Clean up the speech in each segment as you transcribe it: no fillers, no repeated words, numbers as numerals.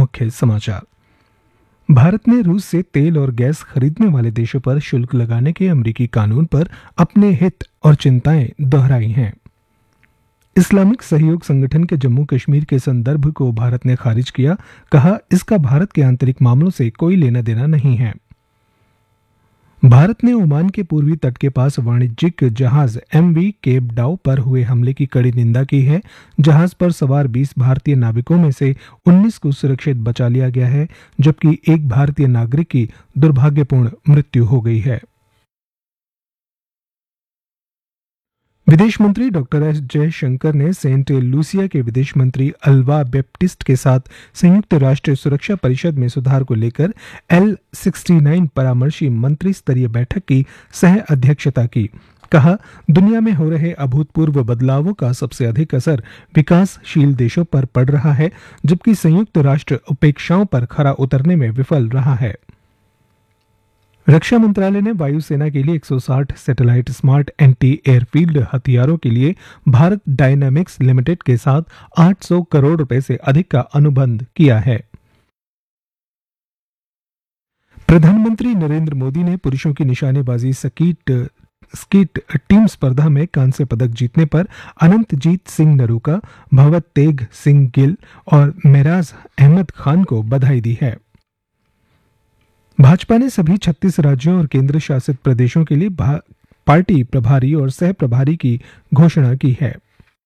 मुख्य समाचार। भारत ने रूस से तेल और गैस खरीदने वाले देशों पर शुल्क लगाने के अमेरिकी कानून पर अपने हित और चिंताएं दोहराई हैं। इस्लामिक सहयोग संगठन के जम्मू कश्मीर के संदर्भ को भारत ने खारिज किया, कहा इसका भारत के आंतरिक मामलों से कोई लेना देना नहीं है। भारत ने ओमान के पूर्वी तट के पास वाणिज्यिक जहाज एमवी केप डाउ पर हुए हमले की कड़ी निंदा की है। जहाज पर सवार 20 भारतीय नाविकों में से 19 को सुरक्षित बचा लिया गया है, जबकि एक भारतीय नागरिक की दुर्भाग्यपूर्ण मृत्यु हो गई है। विदेश मंत्री डॉक्टर एस जयशंकर ने सेंट लूसिया के विदेश मंत्री अल्वा बैप्टिस्ट के साथ संयुक्त राष्ट्र सुरक्षा परिषद में सुधार को लेकर L69 परामर्शी मंत्री स्तरीय बैठक की सह अध्यक्षता की। कहा, दुनिया में हो रहे अभूतपूर्व बदलावों का सबसे अधिक असर विकासशील देशों पर पड़ रहा है, जबकि संयुक्त राष्ट्र उपेक्षाओं पर खरा उतरने में विफल रहा है। रक्षा मंत्रालय ने वायुसेना के लिए 160 सैटेलाइट स्मार्ट एंटी एयरफील्ड हथियारों के लिए भारत डायनामिक्स लिमिटेड के साथ 800 करोड़ रुपए से अधिक का अनुबंध किया है। प्रधानमंत्री नरेंद्र मोदी ने पुरुषों की निशानेबाजी स्कीट टीम स्पर्धा में कांस्य पदक जीतने पर अनंतजीत सिंह नरूका, भवत तेग सिंह गिल और मेराज अहमद खान को बधाई दी है। भाजपा ने सभी 36 राज्यों और केंद्र शासित प्रदेशों के लिए पार्टी प्रभारी और सह प्रभारी की घोषणा की है।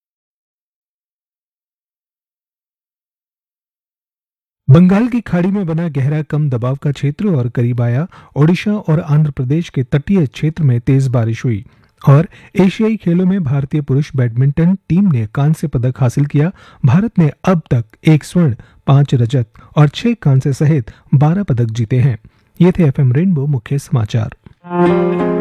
बंगाल की खाड़ी में बना गहरा कम दबाव का क्षेत्र और करीब आया। ओडिशा और आंध्र प्रदेश के तटीय क्षेत्र में तेज बारिश हुई और एशियाई खेलों में भारतीय पुरुष बैडमिंटन टीम ने कांस्य पदक हासिल किया। भारत ने अब तक 1 स्वर्ण, 5 रजत और 6 कांस्य सहित 12 पदक जीते हैं। ये थे FM रेनबो मुख्य समाचार।